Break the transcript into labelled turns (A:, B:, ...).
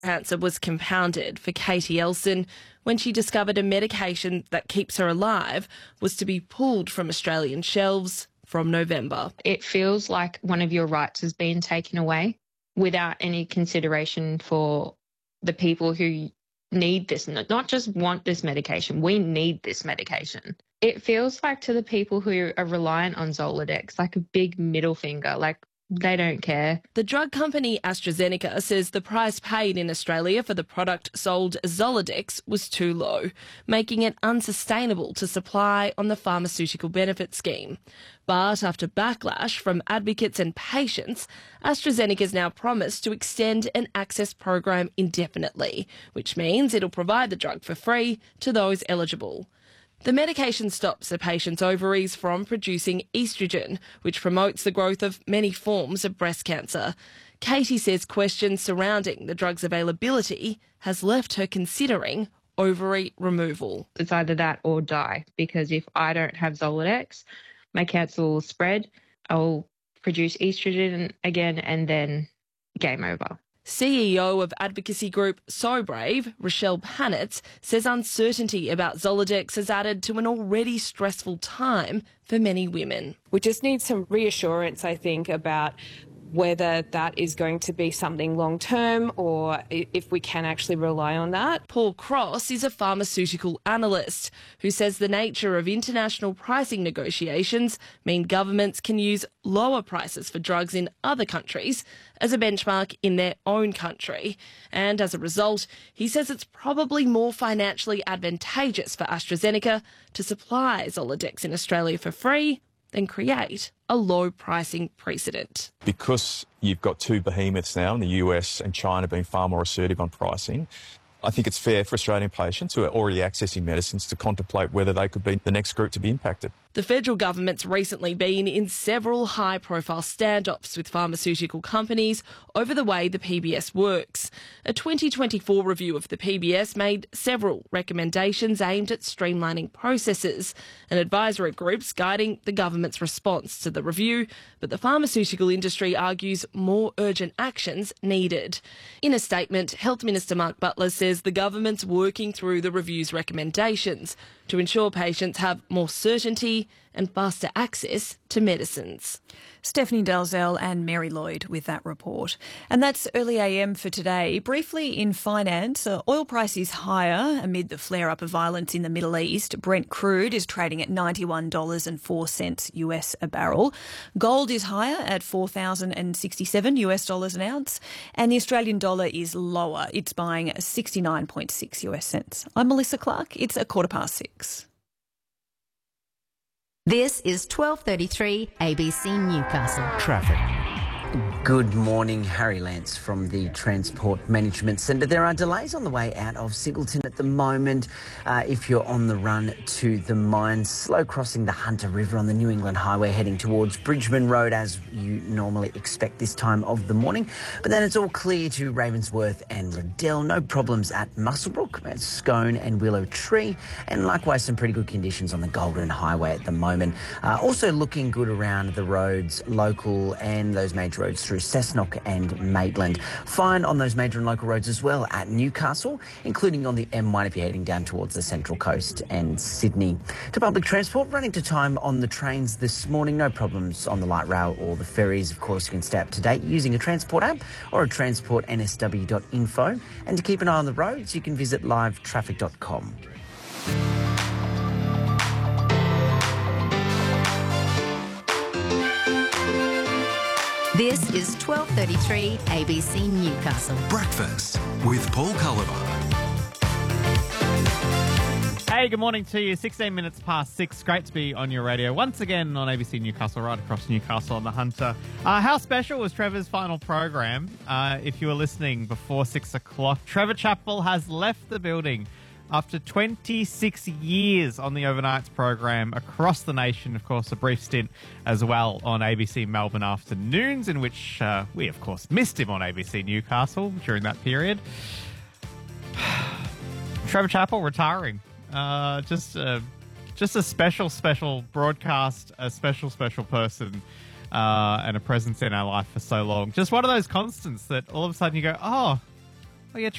A: Cancer was compounded for Katie Elson when she discovered a medication that keeps her alive was to be pulled from Australian shelves from November.
B: It feels like one of your rights has been taken away without any consideration for the people who need this, not just want this medication. We need this medication. It feels like to the people who are reliant on Zoladex, like a big middle finger, like they don't care.
A: The drug company AstraZeneca says the price paid in Australia for the product sold as Zoladex was too low, making it unsustainable to supply on the pharmaceutical benefit scheme. But after backlash from advocates and patients, AstraZeneca has now promised to extend an access program indefinitely, which means it'll provide the drug for free to those eligible. The medication stops a patient's ovaries from producing estrogen, which promotes the growth of many forms of breast cancer. Katie says questions surrounding the drug's availability has left her considering ovary removal.
B: It's either that or die, because if I don't have Zoladex, my cancer will spread, I'll produce estrogen again, and then game over.
A: CEO of advocacy group So Brave, Rochelle Panitz, says uncertainty about Zoladex has added to an already stressful time for many women.
C: We just need some reassurance, I think, about whether that is going to be something long-term or if we can actually rely on that.
A: Paul Cross is a pharmaceutical analyst who says the nature of international pricing negotiations mean governments can use lower prices for drugs in other countries as a benchmark in their own country. And as a result, he says it's probably more financially advantageous for AstraZeneca to supply Zoladex in Australia for free than create a low pricing precedent.
D: Because you've got two behemoths now in the US and China being far more assertive on pricing, I think it's fair for Australian patients who are already accessing medicines to contemplate whether they could be the next group to be impacted.
A: The federal government's recently been in several high-profile standoffs with pharmaceutical companies over the way the PBS works. A 2024 review of the PBS made several recommendations aimed at streamlining processes and advisory groups guiding the government's response to the review, but the pharmaceutical industry argues more urgent actions needed. In a statement, Health Minister Mark Butler says the government's working through the review's recommendations to ensure patients have more certainty and faster access to medicines.
E: Stephanie Dalzell and Mary Lloyd with that report. And that's Early AM for today. Briefly in finance, oil price is higher amid the flare-up of violence in the Middle East. Brent crude is trading at $91.04 US a barrel. Gold is higher at $4,067 US dollars an ounce. And the Australian dollar is lower. It's buying 69.6 US cents. I'm Melissa Clark. It's 6:15.
F: This is 12:33 ABC Newcastle.
G: Traffic. Good morning, Harry Lance from the Transport Management Centre. There are delays on the way out of Singleton at the moment. If you're on the run to the mines, slow crossing the Hunter River on the New England Highway heading towards Bridgeman Road as you normally expect this time of the morning. But then it's all clear to Ravensworth and Liddell. No problems at Muswellbrook, at Scone and Willow Tree. And likewise some pretty good conditions on the Golden Highway at the moment. Also looking good around the roads, local and those major roads through Cessnock and Maitland. Fine on those major and local roads as well at Newcastle, including on the M1 if you're heading down towards the Central Coast and Sydney. To public transport, running to time on the trains this morning. No problems on the light rail or the ferries. Of course, you can stay up to date using a transport app or a transportnsw.info. And to keep an eye on the roads, you can visit livetraffic.com.
F: This is 12:33 ABC Newcastle.
H: Breakfast with Paul Culliver.
I: Hey, good morning to you. 16 minutes past 6. Great to be on your radio once again on ABC Newcastle, right across Newcastle on the Hunter. How special was Trevor's final program? If you were listening before 6 o'clock, Trevor Chappell has left the building after 26 years on the Overnights program across the nation. Of course, a brief stint as well on ABC Melbourne Afternoons, in which we, of course, missed him on ABC Newcastle during that period. Trevor Chappell retiring. Just a special broadcast, a special person, and a presence in our life for so long. Just one of those constants that all of a sudden you go, oh, Well, yeah,